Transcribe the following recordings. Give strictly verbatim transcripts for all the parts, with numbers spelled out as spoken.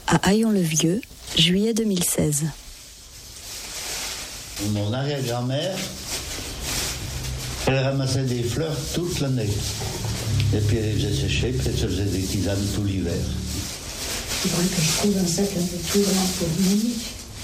à Haillons-le-Vieux, juillet deux mille seize. Mon arrière-grand-mère, elle ramassait des fleurs toute l'année. Et puis elle les faisait sécher, puis elle se faisait des tisanes tout l'hiver. C'est vrai que je trouve un sac avec tout vraiment pour magnifique.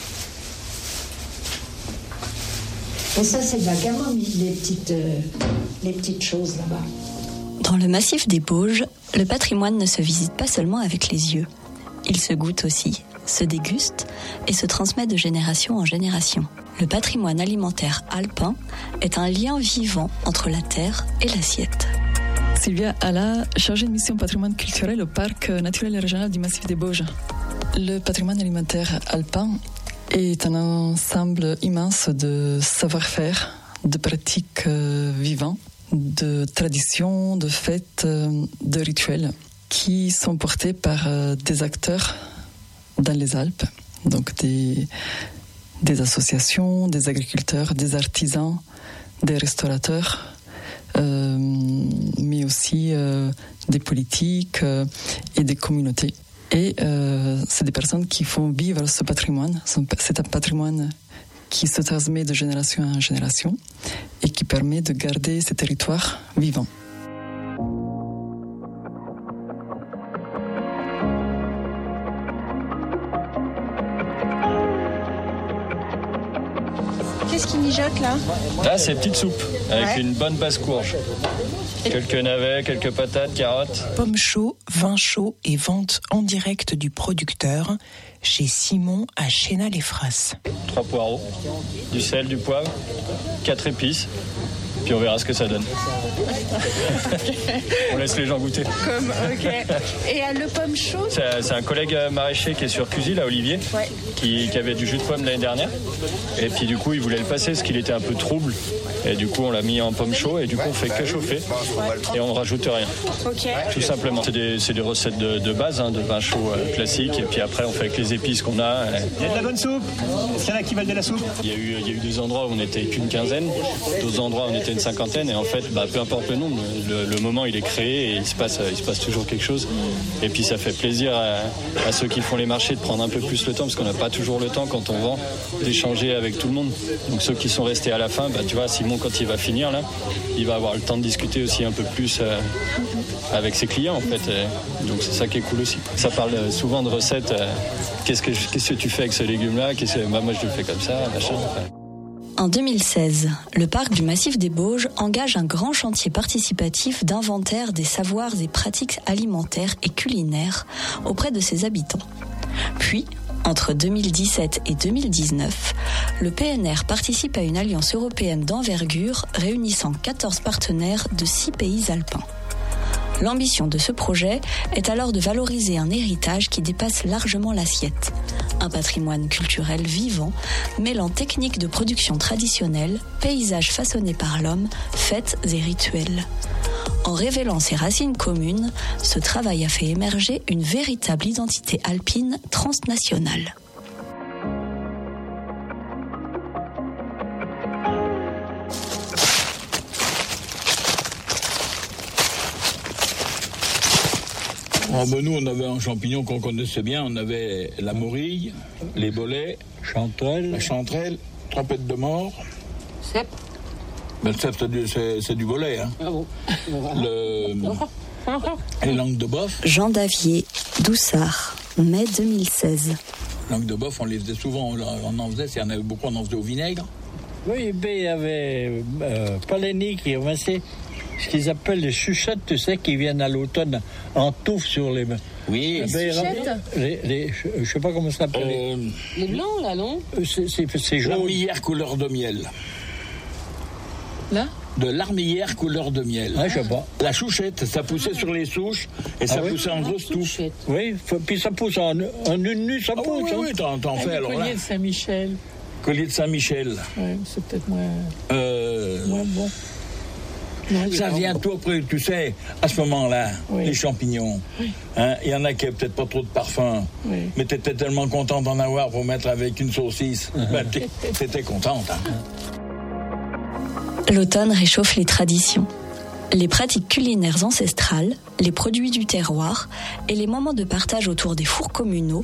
Et ça, c'est de la camomille, les petites, euh, les petites choses là-bas. Dans le massif des Bauges, le patrimoine ne se visite pas seulement avec les yeux. Il se goûte aussi, se déguste et se transmet de génération en génération. Le patrimoine alimentaire alpin est un lien vivant entre la terre et l'assiette. Sylvia Alla, chargée de mission patrimoine culturel au parc naturel et régional du massif des Bauges. Le patrimoine alimentaire alpin est un ensemble immense de savoir-faire, de pratiques euh, vivantes, de traditions, de fêtes, euh, de rituels qui sont portés par euh, des acteurs dans les Alpes, donc des, des associations, des agriculteurs, des artisans, des restaurateurs, euh, mais aussi euh, des politiques euh, et des communautés. Et euh, c'est des personnes qui font vivre ce patrimoine. C'est un patrimoine qui se transmet de génération en génération et qui permet de garder ces territoires vivants. Qu'est-ce qui mijote là ? Là, c'est petite soupe avec Ouais. une bonne basse-courge. Quelques navets, quelques patates, carottes. Pommes chauds, vin chaud et vente en direct du producteur chez Simon à Chénal-les-Frasses. Trois poireaux, du sel, du poivre, quatre épices. Puis on verra ce que ça donne. On laisse les gens goûter. Comme, ok. Et euh, le pomme chaud ? C'est, c'est un collègue maraîcher qui est sur Cusy, là, Olivier, Ouais. qui, qui avait du jus de pomme l'année dernière. Et puis du coup, il voulait le passer parce qu'il était un peu trouble. Et du coup, on l'a mis en pomme chaud et du coup, on fait que chauffer. Et on ne rajoute rien. Ok. Tout simplement. C'est des, c'est des recettes de, de base, hein, de vin chaud euh, classique. Et puis après, on fait avec les épices qu'on a. euh. Il y a de la bonne soupe. Est-ce qu'il y en a qui veulent de la soupe ? Il y a eu, il y a eu des endroits où on n'était qu'une quinzaine, d'autres endroits où on était une cinquantaine. Et en fait, bah, peu importe le nombre, le, le moment il est créé et il se passe, il se passe toujours quelque chose. Et puis ça fait plaisir à, à ceux qui font les marchés de prendre un peu plus le temps, parce qu'on n'a pas toujours le temps quand on vend d'échanger avec tout le monde. Donc ceux qui sont restés à la fin, bah, tu vois, Simon quand il va finir là, il va avoir le temps de discuter aussi un peu plus euh, avec ses clients en fait. Et donc c'est ça qui est cool aussi. Ça parle souvent de recettes. Euh, qu'est-ce que qu'est-ce que tu fais avec ce légume-là ? Qu'est-ce que, bah, moi je le fais comme ça, machin. En deux mille seize, le parc du Massif des Bauges engage un grand chantier participatif d'inventaire des savoirs et pratiques alimentaires et culinaires auprès de ses habitants. Puis, entre deux mille dix-sept et deux mille dix-neuf, le P N R participe à une alliance européenne d'envergure réunissant quatorze partenaires de six pays alpins. L'ambition de ce projet est alors de valoriser un héritage qui dépasse largement l'assiette. Un patrimoine culturel vivant, mêlant techniques de production traditionnelles, paysages façonnés par l'homme, fêtes et rituels. En révélant ses racines communes, ce travail a fait émerger une véritable identité alpine transnationale. Oh ben nous, on avait un champignon qu'on connaissait bien. On avait la morille, les bolets, chanterelle, la chanterelle, trompette de mort. Cèpe. Ben, le cèpe, c'est du, c'est, c'est du bolet. Hein. Ah bon. Le, les langues de boeuf. Jean Davier, Doussard, mai deux mille seize. Les langues de boeuf, on les faisait souvent, on en faisait, s'il y en avait beaucoup, on en faisait au vinaigre. Oui, ben, il y avait euh, Palénie qui ramassait ce qu'ils appellent les chuchettes, tu sais, qui viennent à l'automne en touffe sur les... Oui. Les chuchettes les, les, Je ne sais pas comment ça s'appelle. Euh, les blancs, là, non? C'est, c'est, c'est jaune. L'armillère couleur de miel. Là? De l'armillère couleur de miel. Ah, je sais pas. La chouchette, ça poussait sur les souches et ça ah, poussait oui? en grosse touffe. Oui, puis ça pousse en, en une nuit, ça ah, pousse. Oui, hein. oui, t'en, t'en fais alors là. Collier de Saint-Michel. Collier de Saint-Michel. Ouais, c'est peut-être moins... Euh... moins bon. Non, ça vient tout après, tu sais, à ce moment-là, oui. Les champignons. Oui. Hein, il y en a qui n'avaient peut-être pas trop de parfum, oui. Mais tu étais tellement content d'en avoir pour mettre avec une saucisse. Ben, t'étais contente. Hein. L'automne réchauffe les traditions. Les pratiques culinaires ancestrales, les produits du terroir et les moments de partage autour des fours communaux